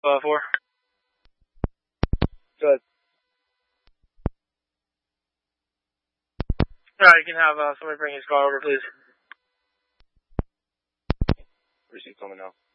4. Good. Alright, you can have somebody bring his car over, please. Receipt coming now.